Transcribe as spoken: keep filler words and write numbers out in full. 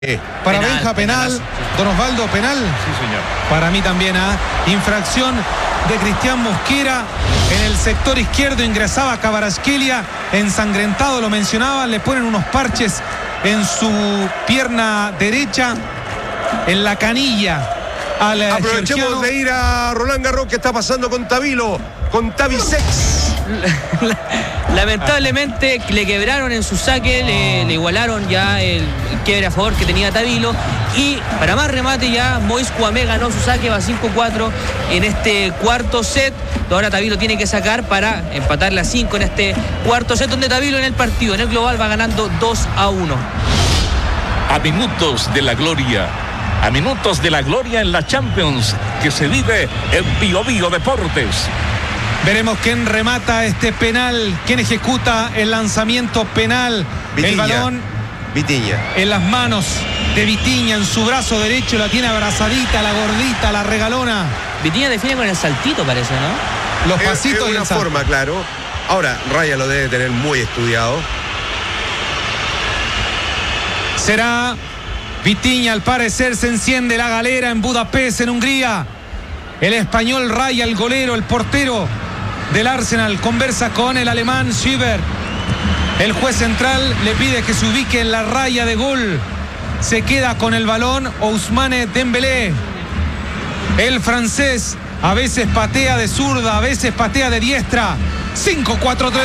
Eh, Para penal, Benja, penal. penalazo. Don Osvaldo, penal. Sí, señor. Para mí también, ¿ah? Infracción de Cristian Mosquera. En el sector izquierdo ingresaba Kvaratskhelia, ensangrentado, lo mencionaban. Le ponen unos parches en su pierna derecha, en la canilla. Al Aprovechemos georgiano. de ir a Roland Garros. ¿Qué está pasando con Tabilo? Con Tavisex. Lamentablemente le quebraron en su saque, le, le igualaron ya el quiebre a favor que tenía Tabilo. Y para más remate ya Moïse Kouamé ganó su saque, va cinco cuatro en este cuarto set. Ahora Tabilo tiene que sacar para empatarle a cinco en este cuarto set, donde Tabilo en el partido, en el global, va ganando dos a uno. A minutos de la gloria, a minutos de la gloria en la Champions que se vive en Bio Bio Deportes. Veremos quién remata este penal, quién ejecuta el lanzamiento penal. Vitinha. El balón Vitinha. en las manos de Vitinha, en su brazo derecho, la tiene abrazadita, la gordita, la regalona. Vitinha define con el saltito, parece, ¿no? Los Es- pasitos es y una el salto. forma, claro. Ahora, Raya lo debe tener muy estudiado. Será Vitinha, al parecer se enciende la galera en Budapest, en Hungría. El español Raya, el golero, el portero del Arsenal, conversa con el alemán Schieber. El juez central le pide que se ubique en la raya de gol. Se queda con el balón Ousmane Dembélé. El francés a veces patea de zurda, a veces patea de diestra. cinco cuatro tres.